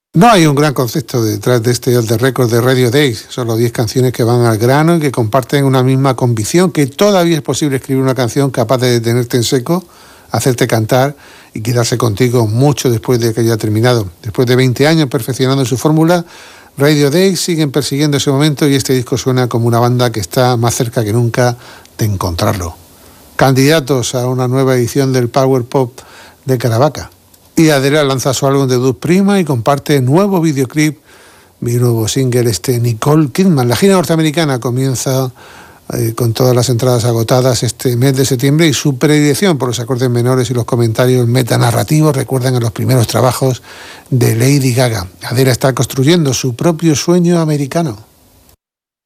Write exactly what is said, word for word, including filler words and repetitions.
No hay un gran concepto detrás de este Off the Record de Radio Days. Solo diez canciones que van al grano y que comparten una misma convicción, que todavía es posible escribir una canción capaz de detenerte en seco, hacerte cantar y quedarse contigo mucho después de que haya terminado. Después de veinte años perfeccionando su fórmula, Radio Days siguen persiguiendo ese momento y este disco suena como una banda que está más cerca que nunca de encontrarlo. Candidatos a una nueva edición del Power Pop de Caravaca. Y Adele lanza su álbum debut Prima y comparte nuevo videoclip, mi nuevo single, este Nicole Kidman. La gira norteamericana comienza eh, con todas las entradas agotadas este mes de septiembre y su predilección por los acordes menores y los comentarios metanarrativos recuerdan a los primeros trabajos de Lady Gaga. Adele está construyendo su propio sueño americano.